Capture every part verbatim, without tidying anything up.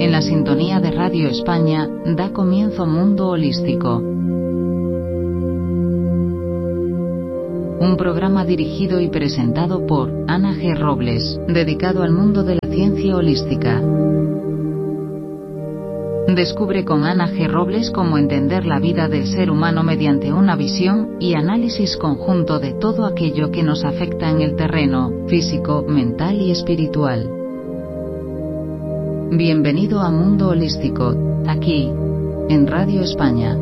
En la sintonía de Radio España da comienzo Mundo Holístico. Un programa dirigido y presentado por Ana G. Robles, dedicado al mundo de la ciencia holística. Descubre con Ana G. Robles cómo entender la vida del ser humano mediante una visión y análisis conjunto de todo aquello que nos afecta en el terreno físico, mental y espiritual. Bienvenido a Mundo Holístico, aquí, en Radio España.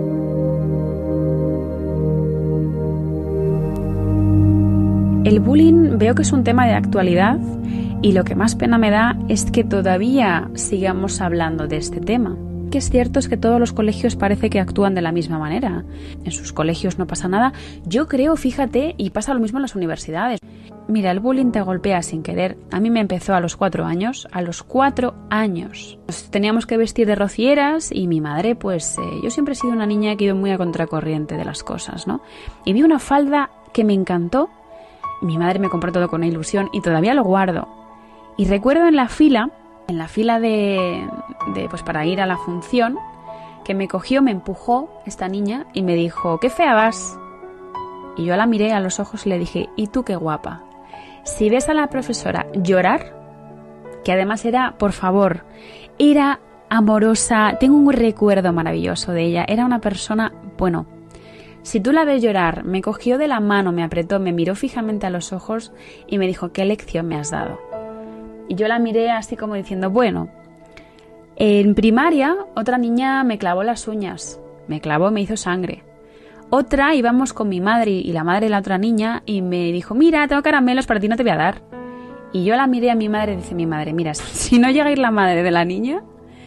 El bullying veo que es un tema de actualidad y lo que más pena me da es que todavía sigamos hablando de este tema. Que es cierto es que todos los colegios parece que actúan de la misma manera. En sus colegios no pasa nada. Yo creo, fíjate, y pasa lo mismo en las universidades. Mira, el bullying te golpea sin querer. A mí me empezó a los cuatro años. A los cuatro años. Nos teníamos que vestir de rocieras y mi madre, pues eh, yo siempre he sido una niña que iba muy a contracorriente de las cosas, ¿no? Y vi una falda que me encantó. Mi madre me compró todo con una ilusión y todavía lo guardo. Y recuerdo en la fila, en la fila de, de pues para ir a la función, que me cogió, me empujó esta niña y me dijo, ¡qué fea vas! Y yo la miré a los ojos y le dije, ¿y tú qué guapa? Si ves a la profesora llorar, que además era, por favor, era amorosa, tengo un recuerdo maravilloso de ella, era una persona, bueno, si tú la ves llorar, me cogió de la mano, me apretó, me miró fijamente a los ojos y me dijo, ¿qué lección me has dado? Y yo la miré así como diciendo, bueno, en primaria otra niña me clavó las uñas, me clavó, me hizo sangre. Otra íbamos con mi madre y la madre de la otra niña y me dijo, mira, tengo caramelos, para ti no te voy a dar. Y yo la miré a mi madre y dice mi madre, mira, si no llega a ir la madre de la niña,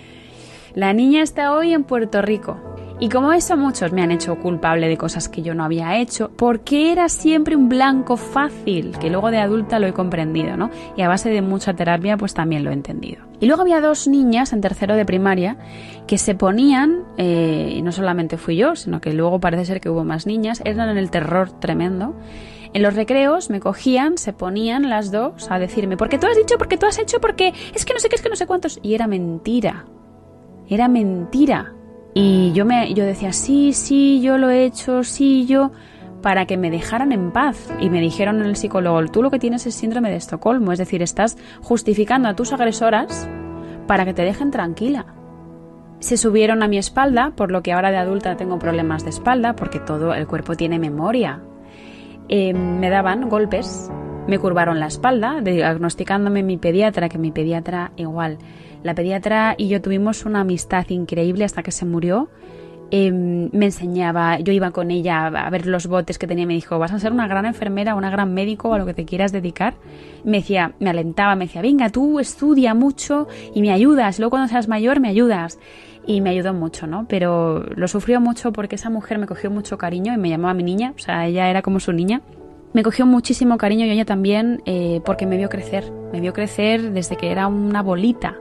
la niña está hoy en Puerto Rico. Y como eso muchos me han hecho culpable de cosas que yo no había hecho, porque era siempre un blanco fácil, que luego de adulta lo he comprendido, ¿no? Y a base de mucha terapia pues también lo he entendido. Y luego había dos niñas en tercero de primaria que se ponían, eh, y no solamente fui yo, sino que luego parece ser que hubo más niñas, eran en el terror tremendo. En los recreos me cogían, se ponían las dos a decirme, ¿por qué tú has dicho? ¿Por qué tú has hecho? Porque es que no sé qué, es que no sé cuántos. Y era mentira, era mentira. Y yo me yo decía, sí, sí, yo lo he hecho, sí, yo, para que me dejaran en paz. Y me dijeron en el psicólogo, tú lo que tienes es síndrome de Estocolmo, es decir, estás justificando a tus agresoras para que te dejen tranquila. Se subieron a mi espalda, por lo que ahora de adulta tengo problemas de espalda, porque todo el cuerpo tiene memoria. Eh, me daban golpes, me curvaron la espalda, diagnosticándome mi pediatra, que mi pediatra igual. La pediatra y yo tuvimos una amistad increíble hasta que se murió. Eh, me enseñaba, yo iba con ella a ver los botes que tenía y me dijo, vas a ser una gran enfermera, una gran médico o a lo que te quieras dedicar. Me decía, me alentaba, me decía, venga, tú estudia mucho y me ayudas, luego cuando seas mayor me ayudas. Y me ayudó mucho, ¿no? Pero lo sufrió mucho porque esa mujer me cogió mucho cariño y me llamaba mi niña, o sea, ella era como su niña. Me cogió muchísimo cariño y ella también eh, porque me vio crecer, me vio crecer desde que era una bolita.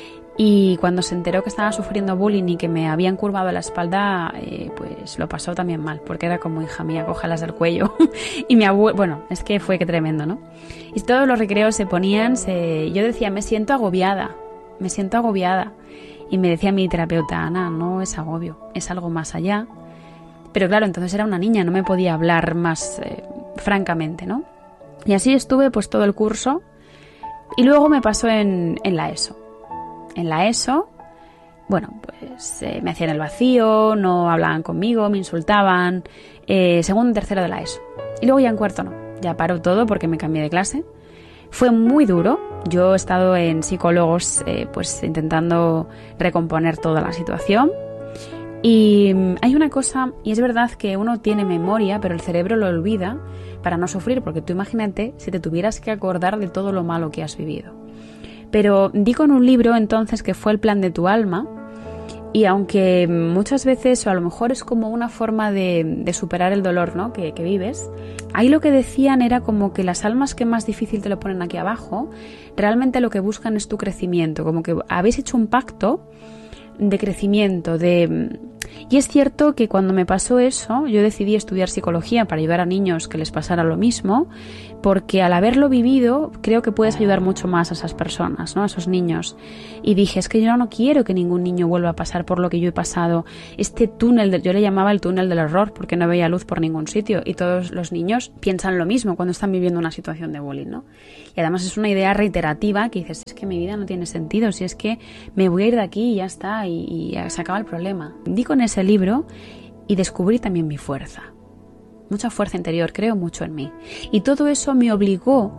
Y cuando se enteró que estaba sufriendo bullying y que me habían curvado la espalda, eh, pues lo pasó también mal, porque era como, hija mía, cójalas del cuello. Y mi abuelo, bueno, es que fue que tremendo, ¿no? Y todos los recreos se ponían, se... yo decía, me siento agobiada, me siento agobiada. Y me decía mi terapeuta, Ana, no es agobio, es algo más allá. Pero claro, entonces era una niña, no me podía hablar más eh, francamente, ¿no? Y así estuve pues todo el curso y luego me pasó en, en la ESO. En la ESO, bueno, pues eh, me hacían el vacío, no hablaban conmigo, me insultaban, eh, segundo y tercero de la ESO. Y luego ya en cuarto no, ya paró todo porque me cambié de clase. Fue muy duro, yo he estado en psicólogos eh, pues intentando recomponer toda la situación. Y hay una cosa, y es verdad que uno tiene memoria, pero el cerebro lo olvida para no sufrir, porque tú imagínate si te tuvieras que acordar de todo lo malo que has vivido. Pero di con un libro entonces que fue El plan de tu alma, y aunque muchas veces, o a lo mejor es como una forma de, de superar el dolor, ¿no? que, que vives, ahí lo que decían era como que las almas que más difícil te lo ponen aquí abajo, realmente lo que buscan es tu crecimiento, como que habéis hecho un pacto de crecimiento, de, Y es cierto que cuando me pasó eso, yo decidí estudiar psicología para ayudar a niños que les pasara lo mismo, porque al haberlo vivido creo que puedes ayudar mucho más a esas personas, ¿no? A esos niños. Y dije, es que yo no quiero que ningún niño vuelva a pasar por lo que yo he pasado. Este túnel, de, yo le llamaba el túnel del error porque no veía luz por ningún sitio, y todos los niños piensan lo mismo cuando están viviendo una situación de bullying, ¿no? Y además es una idea reiterativa que dices, es que mi vida no tiene sentido, si es que me voy a ir de aquí y ya está, y, y se acaba el problema. Di con ese libro y descubrí también mi fuerza. Mucha fuerza interior, creo mucho en mí. Y todo eso me obligó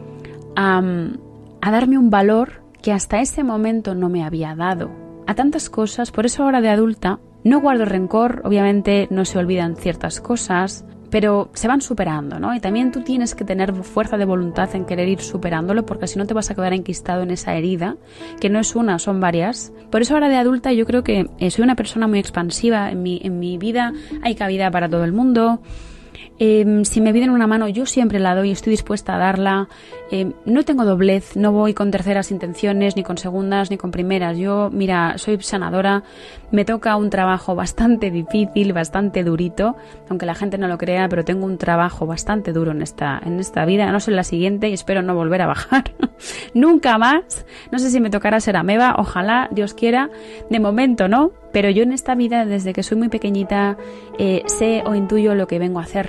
a, a darme un valor que hasta ese momento no me había dado. A tantas cosas, por eso ahora de adulta no guardo rencor, obviamente no se olvidan ciertas cosas, pero se van superando, ¿no? Y también tú tienes que tener fuerza de voluntad en querer ir superándolo, porque si no te vas a quedar enquistado en esa herida, que no es una, son varias. Por eso ahora de adulta yo creo que eh, soy una persona muy expansiva, en mi, en mi vida hay cabida para todo el mundo. Eh, si me piden una mano, yo siempre la doy, estoy dispuesta a darla. Eh, no tengo doblez, no voy con terceras intenciones, ni con segundas, ni con primeras. Yo, mira, soy sanadora, me toca un trabajo bastante difícil, bastante durito, aunque la gente no lo crea, pero tengo un trabajo bastante duro en esta, en esta vida. No sé en la siguiente y espero no volver a bajar. Nunca más. No sé si me tocará ser ameba, ojalá, Dios quiera. De momento no, pero yo en esta vida, desde que soy muy pequeñita, eh, sé o intuyo lo que vengo a hacer.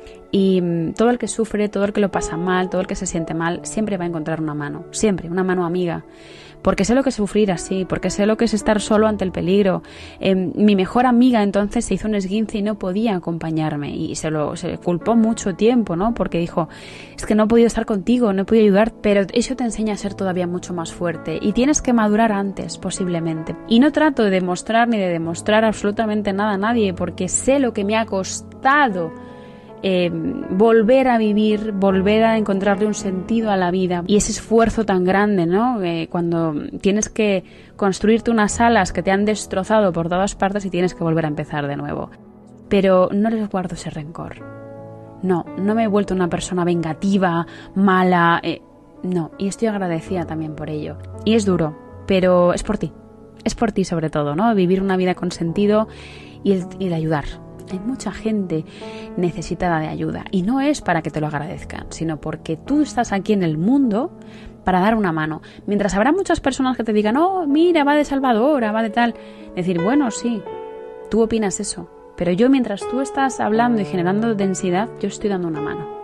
Y todo el que sufre, todo el que lo pasa mal, todo el que se siente mal, siempre va a encontrar una mano, siempre, una mano amiga. Porque sé lo que es sufrir así, porque sé lo que es estar solo ante el peligro. Eh, mi mejor amiga entonces se hizo un esguince y no podía acompañarme, y se lo se culpó mucho tiempo, ¿no? Porque dijo, es que no he podido estar contigo, no he podido ayudar, pero eso te enseña a ser todavía mucho más fuerte y tienes que madurar antes, posiblemente. Y no trato de demostrar ni de demostrar absolutamente nada a nadie, porque sé lo que me ha costado Eh, volver a vivir, volver a encontrarle un sentido a la vida, y ese esfuerzo tan grande, ¿no? Eh, cuando tienes que construirte unas alas que te han destrozado por todas partes y tienes que volver a empezar de nuevo. Pero no les guardo ese rencor. No, no me he vuelto una persona vengativa, mala, eh, no, y estoy agradecida también por ello. Y es duro, pero es por ti, es por ti sobre todo, ¿no? Vivir una vida con sentido y el, y el ayudar. Hay mucha gente necesitada de ayuda y no es para que te lo agradezcan, sino porque tú estás aquí en el mundo para dar una mano. Mientras habrá muchas personas que te digan, oh, mira, va de salvadora, va de tal. Decir, bueno, sí, tú opinas eso, pero yo mientras tú estás hablando y generando densidad, yo estoy dando una mano.